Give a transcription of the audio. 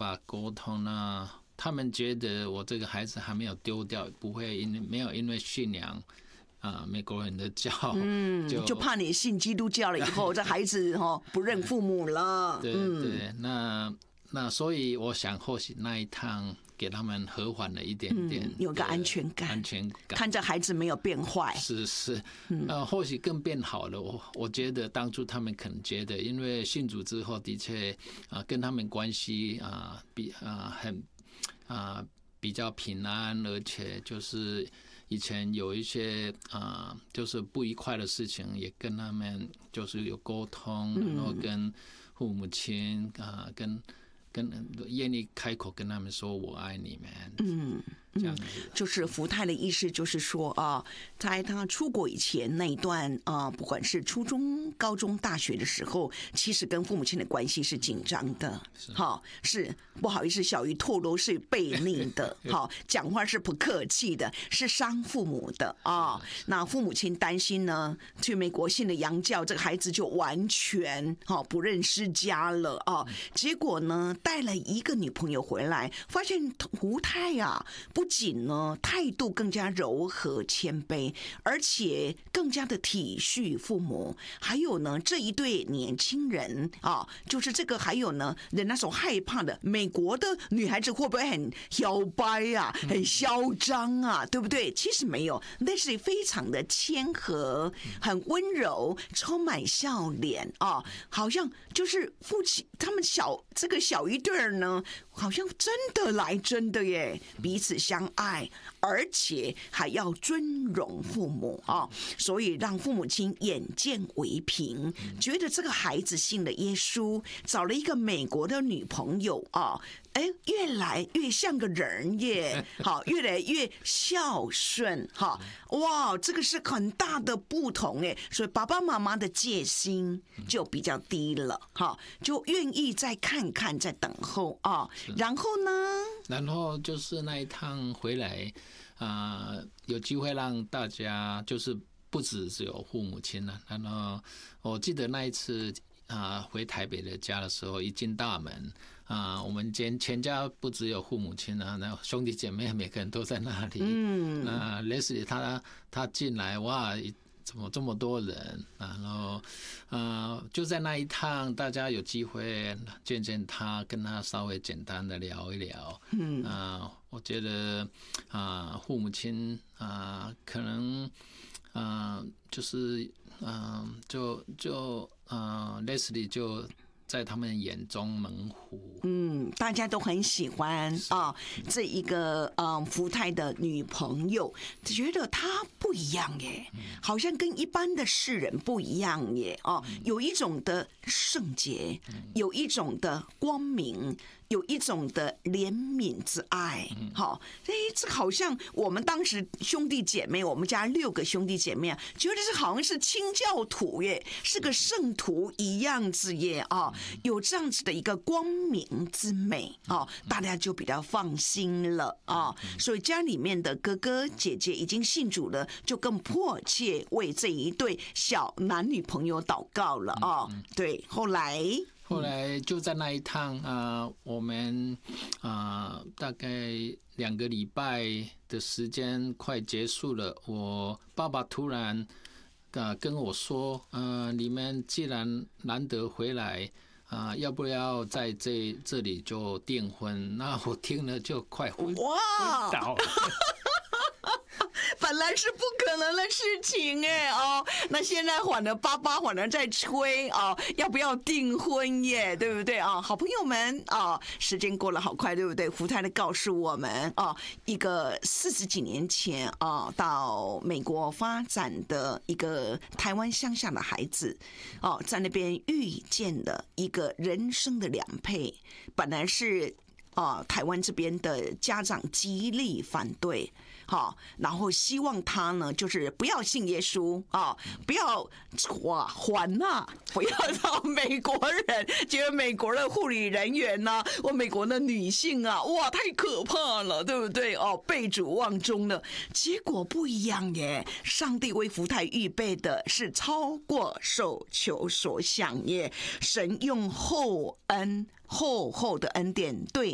爸沟通呢，他们觉得我这个孩子还没有丢掉，不会没有因为信仰美国人的教， 就怕你信基督教了以后，这孩子不认父母了。 对对，那所以我想或许那一趟给他们和缓了一点点， 有个安全感，看着孩子没有变坏， 是，或许更变好了。我觉得当初他们可能觉得，因为信主之后，的确跟他们关系比较平安，而且就是以前有一些就是不愉快的事情，也跟他们就是有沟通，然后跟父母亲跟愿意开口跟他们说我爱你们，这样子。 就是福泰的意思就是说在他出国以前那一段不管是初中、高中、大学的时候，其实跟父母亲的关系是紧张的，是不好意思，小鱼透露是悖逆的，讲话是不客气的，是伤父母的那父母亲担心呢，去美国信了洋教，这个孩子就完全不认识家了结果呢，带了一个女朋友回来，发现福泰不仅呢态度更加柔和谦卑，而且更加的体恤父母，还有呢这一对年轻人就是这个，还有呢人家所害怕的美国的女孩子会不会很摇摆很嚣张对不对？其实没有，那是非常的谦和，很温柔，充满笑脸好像就是父亲他们这个小一对儿呢，好像真的来真的耶，彼此相爱，而且还要尊荣父母所以让父母亲眼见为凭，觉得这个孩子信了耶稣，找了一个美国的女朋友越来越像个人耶，越来越孝顺哇，这个是很大的不同耶，所以爸爸妈妈的戒心就比较低了就愿意再看看，再等候然后呢？ 然后就是那一趟回来有机会让大家就是不只有父母亲了。然后我记得那一次回台北的家的时候，一进大门我们全家不只有父母亲那兄弟姐妹每个人都在那里。Leslie 他进来，哇，怎么这么多人？然后就在那一趟，大家有机会见见他，跟他稍微简单的聊一聊。我觉得父母亲可能就是Leslie 就在他们眼中猛虎。 大家都很喜欢这一个福泰的女朋友，觉得她不一样耶，好像跟一般的世人不一样耶有一种的圣洁，有一种的光明，有一种的怜悯之爱这好像我们当时兄弟姐妹，我们家6个兄弟姐妹觉得是好像是清教徒耶，是个圣徒一样子耶有这样子的一个光明之美大家就比较放心了所以家里面的哥哥姐姐已经信主了，就更迫切为这一对小男女朋友祷告了对，后来就在那一趟我们大概2个礼拜的时间快结束了，我爸爸突然跟我说你们既然难得回来要不要在这里就订婚？那我听了就快昏倒了。 本来是不可能的事情那现在反而在催要不要订婚耶，对不对好朋友们时间过得好快，对不对？福泰的告诉我们一个40几年前到美国发展的一个台湾乡下的孩子在那边遇见了一个人生的良配，本来是台湾这边的家长极力反对然后希望他呢就是不要信耶稣不要不要到美国人觉得美国的护理人员或美国的女性哇太可怕了，对不对被主望中了。结果不一样耶，上帝为福泰预备的是超过所求所想耶，神用厚厚的恩典对